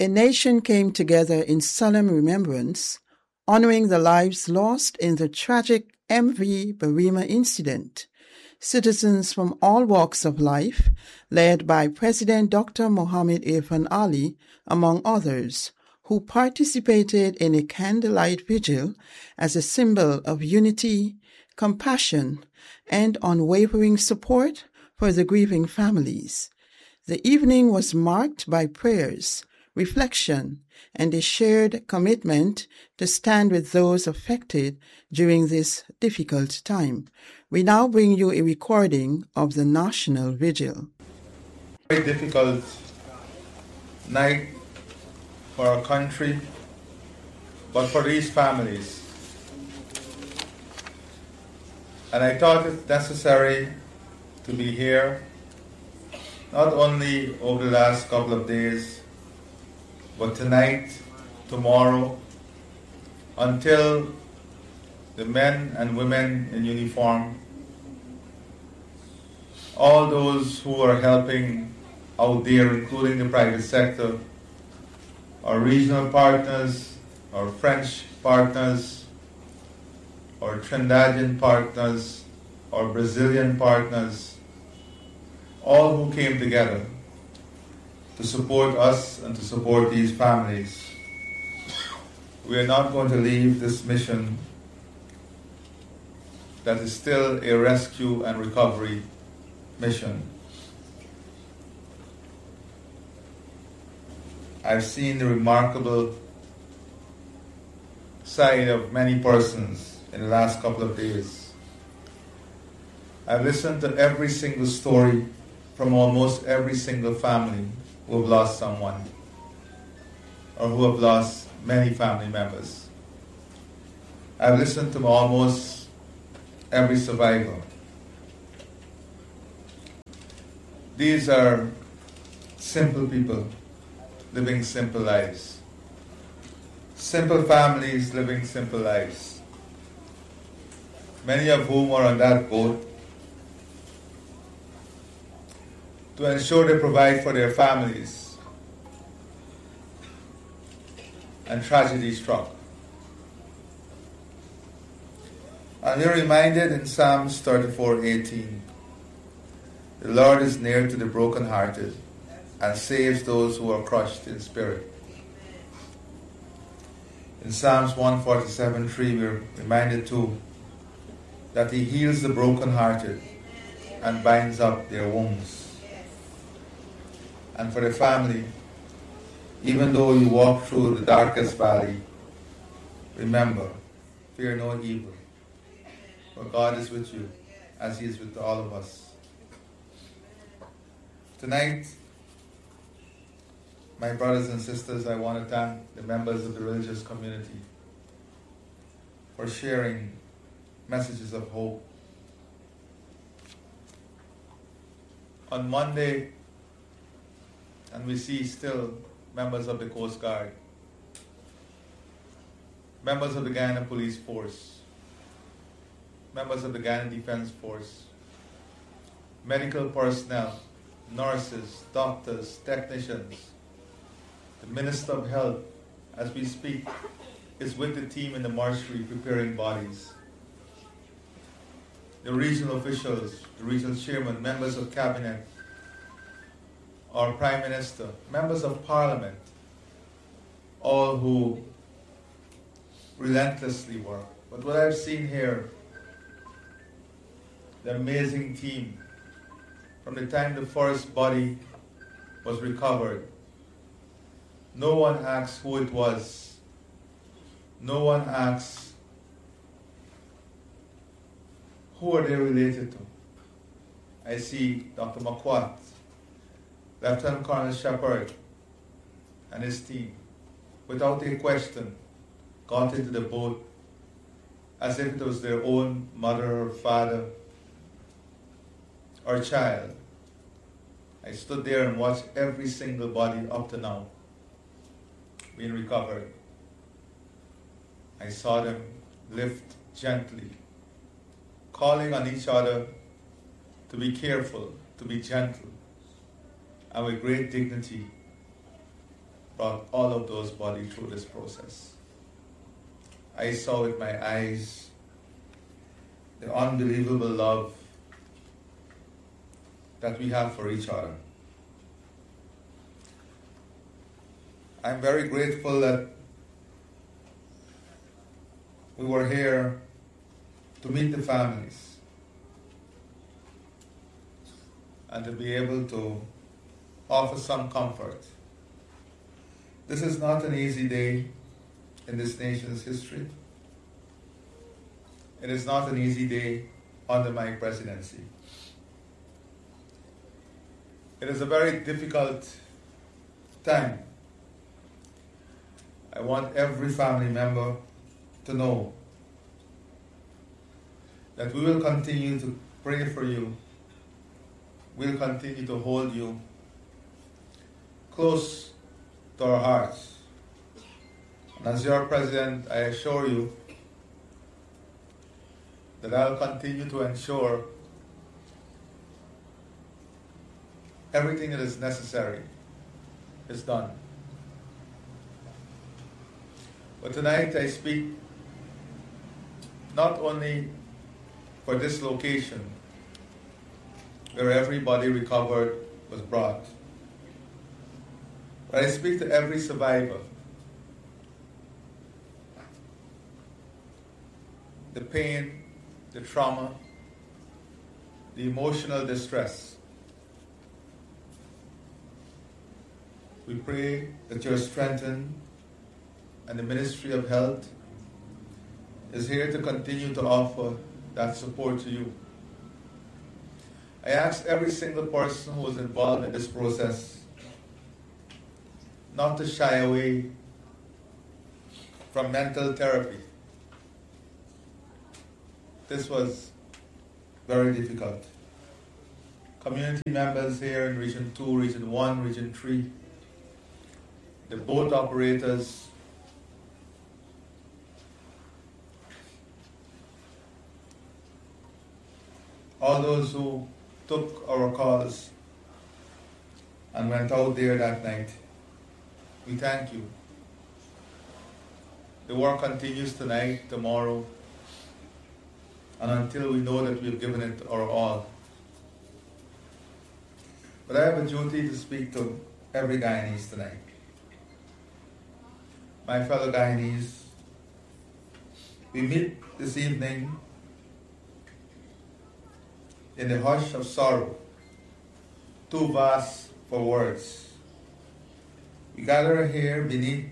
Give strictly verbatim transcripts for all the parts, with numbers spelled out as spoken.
a nation came together in solemn remembrance, honoring the lives lost in the tragic M V Barima incident. Citizens from all walks of life, led by President Doctor Mohammed Irfan Ali, among others, who participated in a candlelight vigil as a symbol of unity, compassion, and unwavering support for the grieving families. The evening was marked by prayers, reflection, and a shared commitment to stand with those affected during this difficult time. We now bring you a recording of the National Vigil. Very difficult night for our country, but for these families. And I thought it necessary to be here, not only over the last couple of days, but tonight, tomorrow, until the men and women in uniform, all those who are helping out there, including the private sector, our regional partners, our French partners, our Trinidadian partners, our Brazilian partners, all who came together to support us and to support these families. We are not going to leave this mission that is still a rescue and recovery mission. I've seen the remarkable side of many persons in the last couple of days. I've listened to every single story from almost every single family who have lost someone or who have lost many family members. I've listened to almost every survivor. These are simple people living simple lives. Simple families living simple lives. Many of whom are on that boat to ensure they provide for their families. And tragedy struck. And we're reminded in Psalms thirty-four eighteen, the Lord is near to the brokenhearted and saves those who are crushed in spirit. In Psalms one forty-seven three, we're reminded too that He heals the brokenhearted and binds up their wounds. And for the family, even though you walk through the darkest valley, remember, fear no evil, for God is with you, as He is with all of us. Tonight, my brothers and sisters, I want to thank the members of the religious community for sharing messages of hope. On Monday, and we see still members of the Coast Guard, members of the Guyana Police Force, members of the Guyana Defense Force, medical personnel, nurses, doctors, technicians. The Minister of Health, as we speak, is with the team in the mortuary preparing bodies. The regional officials, the regional chairman, members of cabinet, our Prime Minister, members of Parliament, all who relentlessly work. But what I've seen here, the amazing team, from the time the first body was recovered, no one asks who it was. No one asks who are they related to. I see Doctor Makwat, Lieutenant Colonel Shepard, and his team, without a question, got into the boat as if it was their own mother or father or child. I stood there and watched every single body up to now being recovered. I saw them lift gently, calling on each other to be careful, to be gentle, and with great dignity, brought all of those bodies through this process. I saw with my eyes the unbelievable love that we have for each other. I'm very grateful that we were here to meet the families and to be able to offer some comfort. This is not an easy day in this nation's history. It is not an easy day under my presidency. It is a very difficult time. I want every family member to know that we will continue to pray for you. We'll continue to hold you close to our hearts. And as your president, I assure you that I'll continue to ensure everything that is necessary is done. But tonight I speak not only for this location where everybody recovered was brought, but I speak to every survivor. The pain, the trauma, the emotional distress. We pray that you're strengthened, and the Ministry of Health is here to continue to offer that support to you. I ask every single person who is involved in this process not to shy away from mental therapy. This was very difficult. Community members here in Region two, Region one, Region three, the boat operators, all those who took our calls and went out there that night, we thank you. The work continues tonight, tomorrow, and until we know that we've given it our all. But I have a duty to speak to every Guyanese tonight. My fellow Guyanese, we meet this evening in the hush of sorrow, too vast for words. We gather here beneath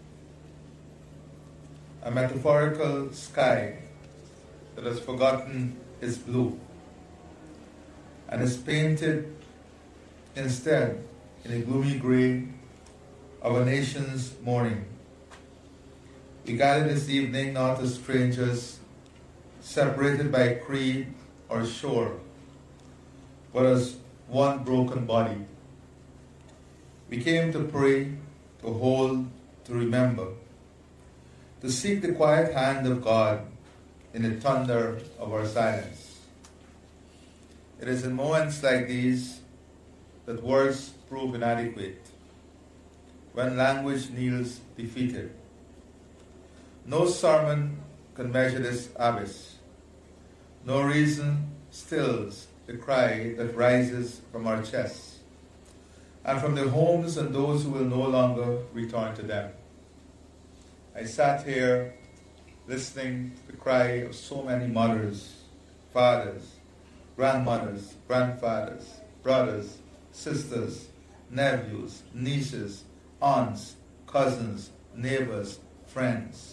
a metaphorical sky that has forgotten its blue and is painted instead in a gloomy gray of a nation's mourning. We gather this evening not as strangers separated by creed or shore, but as one broken body. We came to pray, to hold, to remember, to seek the quiet hand of God in the thunder of our silence. It is in moments like these that words prove inadequate, when language kneels defeated. No sermon can measure this abyss. No reason stills the cry that rises from our chests and from the homes and those who will no longer return to them. I sat here listening to the cry of so many mothers, fathers, grandmothers, grandfathers, brothers, sisters, nephews, nieces, aunts, cousins, neighbors, friends.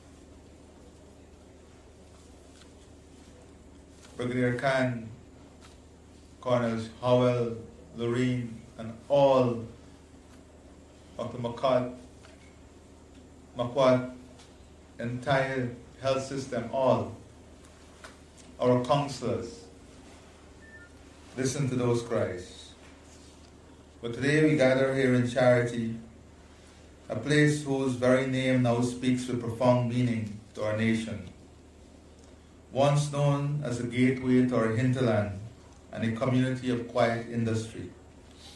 Brigadier Khan, Colonels Howell, Loreen, and all of the Makot, Makwat, entire health system, all our counselors, listen to those cries. But today we gather here in Charity, a place whose very name now speaks with profound meaning to our nation. Once known as a gateway to our hinterland and a community of quiet industry,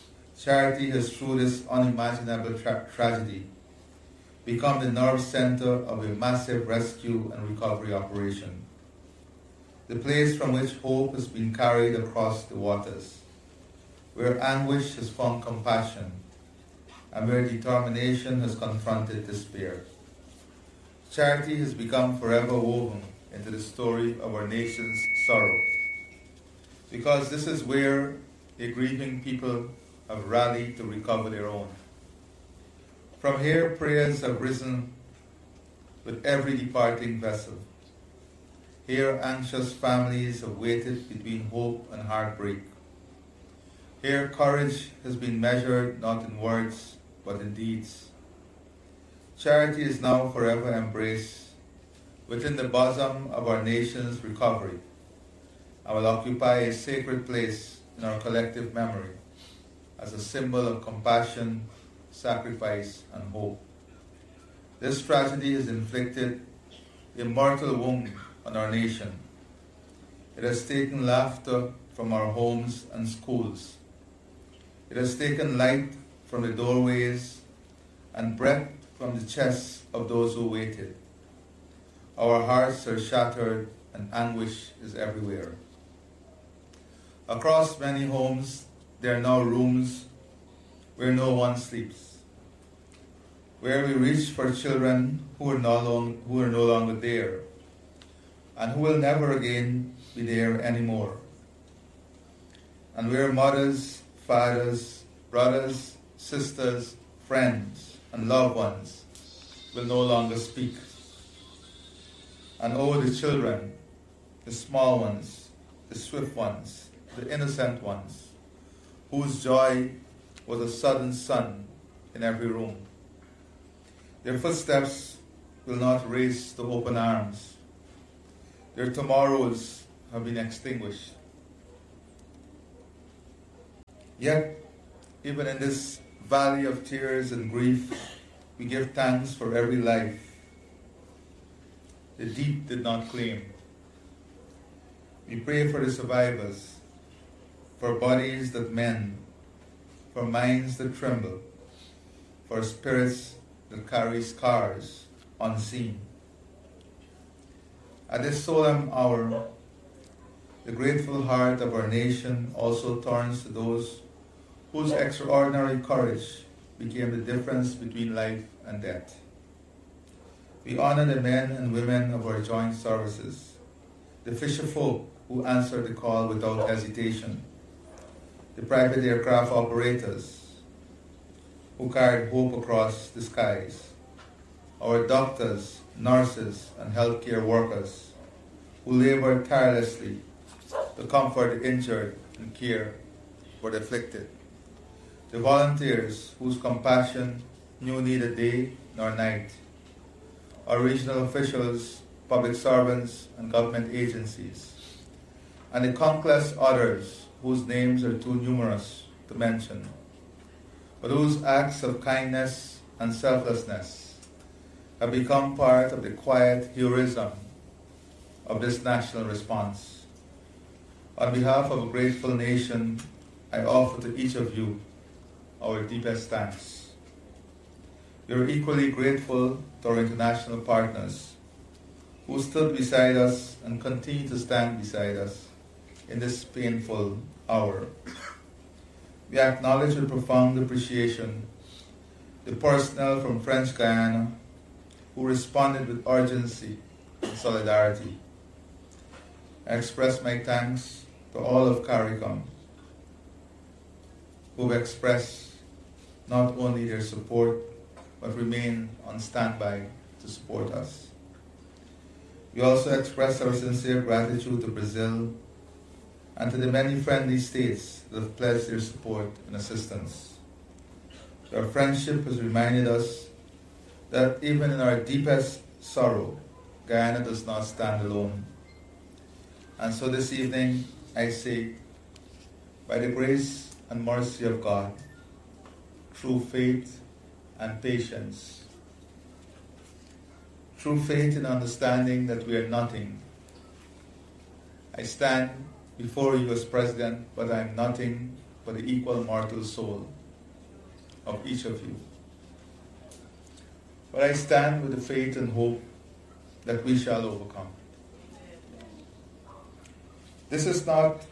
Charity has, through this unimaginable tra- tragedy, become the nerve center of a massive rescue and recovery operation, the place from which hope has been carried across the waters, where anguish has found compassion, and where determination has confronted despair. Charity has become forever woven into the story of our nation's sorrow, because this is where a grieving people have rallied to recover their own. From here, prayers have risen with every departing vessel. Here, anxious families have waited between hope and heartbreak. Here, courage has been measured not in words, but in deeds. Charity is now forever embraced within the bosom of our nation's recovery and will occupy a sacred place in our collective memory as a symbol of compassion, sacrifice, and hope. This tragedy has inflicted a mortal wound on our nation. It has taken laughter from our homes and schools. It has taken light from the doorways and breath from the chests of those who waited. Our hearts are shattered and anguish is everywhere. Across many homes, there are now rooms where no one sleeps, where we reach for children who are no, long, who are no longer there, and who will never again be there anymore, and where mothers, fathers, brothers, sisters, friends, and loved ones will no longer speak. And oh, the children, the small ones, the swift ones, the innocent ones, whose joy was a sudden sun in every room. Their footsteps will not race to open arms. Their tomorrows have been extinguished. Yet, even in this valley of tears and grief, we give thanks for every life the deep did not claim. We pray for the survivors, for bodies that mend, for minds that tremble, for spirits that carry scars unseen. At this solemn hour, the grateful heart of our nation also turns to those whose extraordinary courage became the difference between life and death. We honor the men and women of our joint services, the fisherfolk who answered the call without hesitation, the private aircraft operators who carried hope across the skies, our doctors, nurses, and healthcare workers who labored tirelessly to comfort the injured and care for the afflicted, the volunteers whose compassion knew neither day nor night, our regional officials, public servants, and government agencies, and the countless others whose names are too numerous to mention, but whose acts of kindness and selflessness have become part of the quiet heroism of this national response. On behalf of a grateful nation, I offer to each of you our deepest thanks. We are equally grateful to our international partners who stood beside us and continue to stand beside us in this painful hour. We acknowledge with profound appreciation the personnel from French Guiana who responded with urgency and solidarity. I express my thanks to all of CARICOM who have expressed not only their support but remain on standby to support us. We also express our sincere gratitude to Brazil and to the many friendly states that have pledged their support and assistance. Our friendship has reminded us that even in our deepest sorrow, Guyana does not stand alone. And so this evening, I say, by the grace and mercy of God, through faith and patience, through faith and understanding that we are nothing, I stand before you as President, but I am nothing but an equal mortal soul. of each of you. But I stand with the faith and hope that we shall overcome. This is not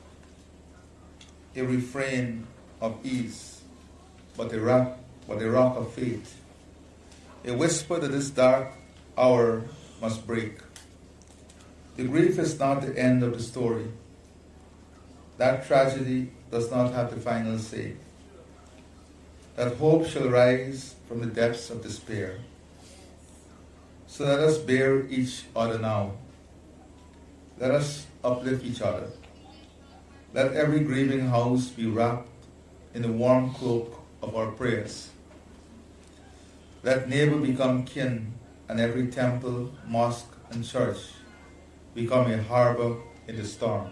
a refrain of ease, but a rock, but a rock of faith. A whisper that this dark hour must break. The grief is not the end of the story. That tragedy does not have the final say. That hope shall rise from the depths of despair. So let us bear each other now. Let us uplift each other. Let every grieving house be wrapped in the warm cloak of our prayers. Let neighbor become kin, and every temple, mosque, and church become a harbor in the storm.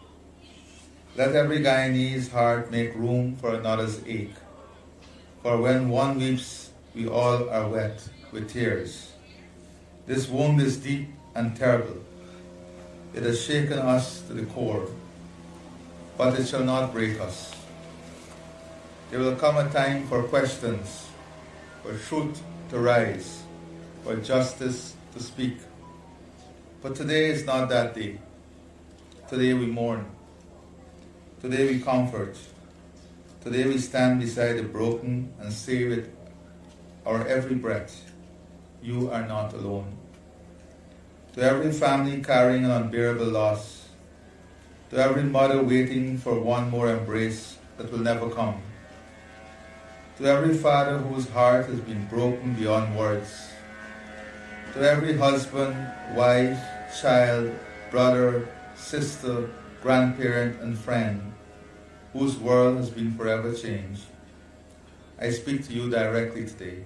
Let every Guyanese heart make room for another's ache. For when one weeps, we all are wet with tears. This wound is deep and terrible. It has shaken us to the core, but it shall not break us. There will come a time for questions, for truth to rise, for justice to speak. But today is not that day. Today we mourn. Today we comfort. Today we stand beside the broken and say with our every breath, you are not alone. To every family carrying an unbearable loss, to every mother waiting for one more embrace that will never come, to every father whose heart has been broken beyond words, to every husband, wife, child, brother, sister, grandparent, and friend whose world has been forever changed, I speak to you directly today.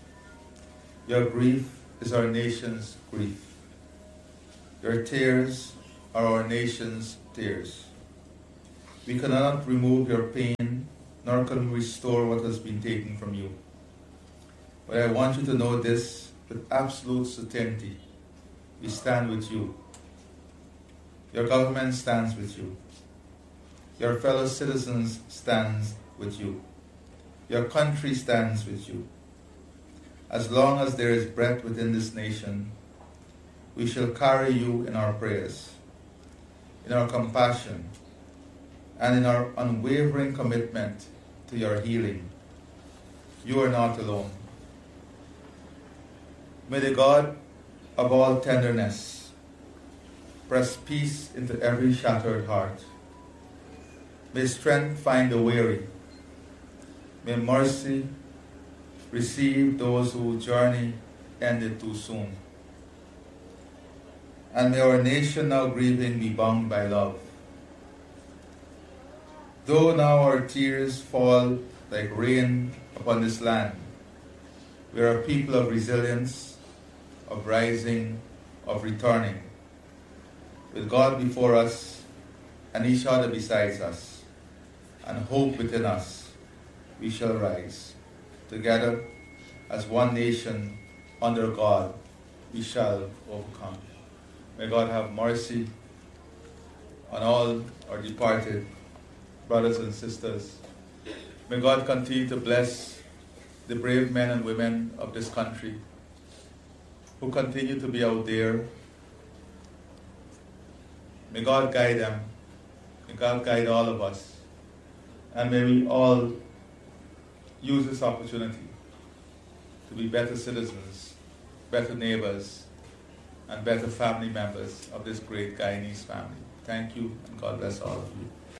Your grief is our nation's grief. Your tears are our nation's tears. We cannot remove your pain, nor can we restore what has been taken from you. But I want you to know this with absolute certainty. We stand with you. Your government stands with you. Your fellow citizens stands with you. Your country stands with you. As long as there is breath within this nation, we shall carry you in our prayers, in our compassion, and in our unwavering commitment to your healing. You are not alone. May the God of all tenderness press peace into every shattered heart. May strength find the weary. May mercy receive those whose journey ended too soon. And may our nation now grieving be bound by love. Though now our tears fall like rain upon this land, we are a people of resilience, of rising, of returning. With God before us and each other besides us, and hope within us, we shall rise. Together, as one nation under God, we shall overcome. May God have mercy on all our departed brothers and sisters. May God continue to bless the brave men and women of this country who continue to be out there. May God guide them. May God guide all of us. And may we all use this opportunity to be better citizens, better neighbors, and better family members of this great Guyanese family. Thank you, and God bless all of you.